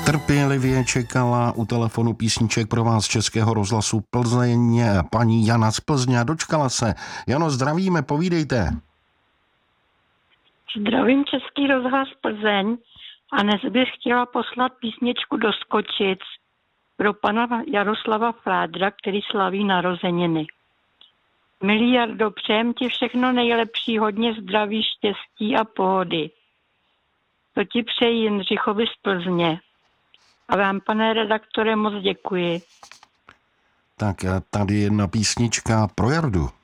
Trpělivě čekala u telefonu písniček pro vás z Českého rozhlasu Plzeň paní Jana z Plzně. Dočkala se. Jano, zdravíme, povídejte. Zdravím Český rozhlas Plzeň a dnes bych chtěla poslat písničku do Skočic pro pana Jaroslava Fládra, který slaví narozeniny. Milý Jardo, přejem ti všechno nejlepší, hodně zdraví, štěstí a pohody. To ti přeji Jindřichovi z Plzně. A vám, pane redaktore, moc děkuji. Tak tady jedna písnička pro Jardu.